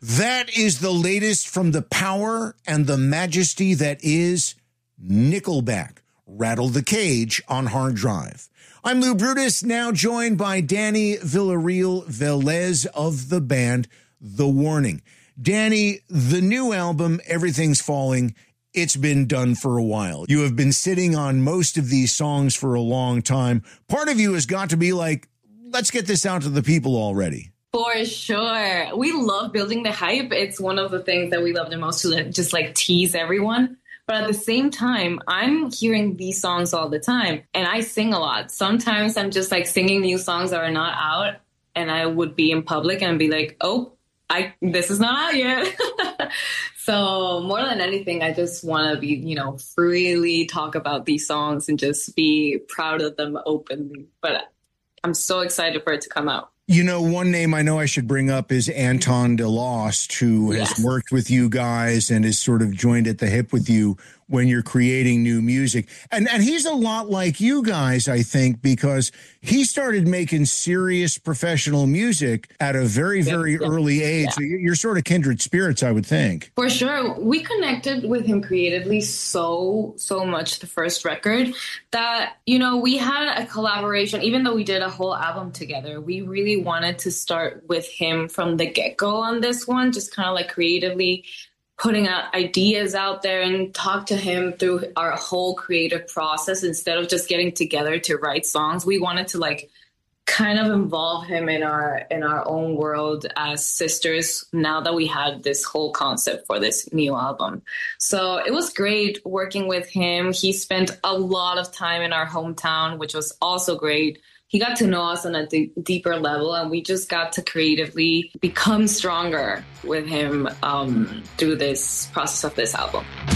That is the latest from the power and the majesty that is Nickelback. Rattle the Cage on Hard Drive. I'm Lou Brutus, now joined by Danny Villarreal Velez of the band The Warning. Danny, the new album, Everything's Falling, it's been done for a while. You have been sitting on most of these songs for a long time. Part of you has got to be like, let's get this out to the people already. For sure. We love building the hype. It's one of the things that we love the most, to just like tease everyone. But at the same time, I'm hearing these songs all the time and I sing a lot. Sometimes I'm just like singing new songs that are not out, and I would be in public and be like, oh, this is not out yet. So more than anything, I just want to be, freely talk about these songs and just be proud of them openly. But I'm so excited for it to come out. One name I know I should bring up is Anton DeLost, who has worked with you guys and is sort of joined at the hip with you when you're creating new music. And he's a lot like you guys, I think, because he started making serious professional music at a very, very early age. So you're sort of kindred spirits, I would think. For sure. We connected with him creatively so much the first record that, we had a collaboration. Even though we did a whole album together, we really wanted to start with him from the get-go on this one, just kind of like creatively putting out ideas out there and talk to him through our whole creative process. Instead of just getting together to write songs, we wanted to like kind of involve him in our own world as sisters, now that we had this whole concept for this new album. So it was great working with him. He spent a lot of time in our hometown, which was also great. He got to know us on a deeper level, and we just got to creatively become stronger with him through this process of this album.